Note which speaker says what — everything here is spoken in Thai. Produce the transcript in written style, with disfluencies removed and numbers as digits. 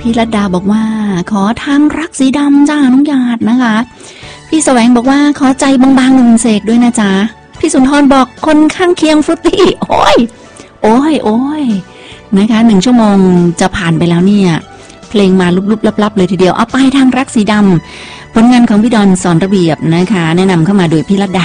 Speaker 1: พี่รัตดาบอกว่าขอทางรักสีดำจ้าน้องหยาดนะคะพี่แสวงบอกว่าขอใจบางๆหนึ่งเสกด้วยนะจ๊ะพี่สุนทรบอกคนข้างเคียงฟรุตตี้โอ้ยนะคะ1 ชั่วโมงจะผ่านไปแล้วเนี่ยเพลงมาลุบๆลับๆเลยทีเดียวเอาไปทางรักสีดำผลงานของพี่ดอนสอนระเบียบนะคะแนะนำเข้ามาโดยพี่รัตดา